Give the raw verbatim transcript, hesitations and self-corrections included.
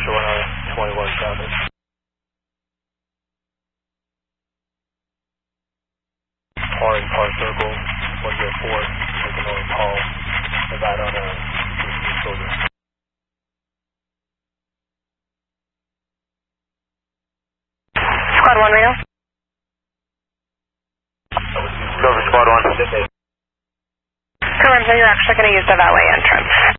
Departure one oh twenty-one traffic. Orange Park Circle, one zero four, taking on call, Nevada on a shoulder. Squad one, Reno. Go for Squad one. Confirm, so you're actually going to use the valet entrance.